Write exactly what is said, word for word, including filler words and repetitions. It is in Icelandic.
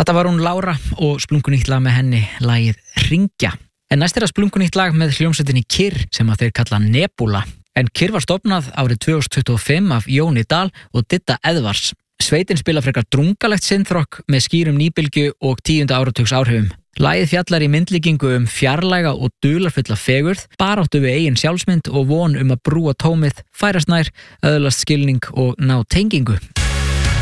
Þetta var hún Lára og splunkunýtt lag með henni, lagið Hringja. En næst er það splunkunýtt lag með hljómsveitinni Kyrr sem að þeir kalla Nebula. En Kyrr var stofnað árið tvö þúsund tuttugu og fimm af Jóni Dahl og Didda Eðvars. Sveitin spila frekar drungalegt synthrock með skýrum nýbylgju og tíunda áratugs áhrifum. Lagið fjallar í myndlíkingu um fjarlæga og dularfulla fegurð, baráttu við eigin sjálfsmynd og von um að brúa tómið, færast nær, öðlast skilning og ná tengingu.